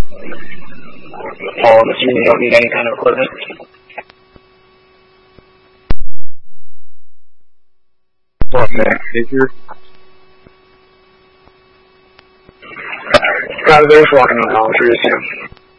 Paul, if you need any kind of equipment. What, man? Figure? They're just walking on the trees, yeah.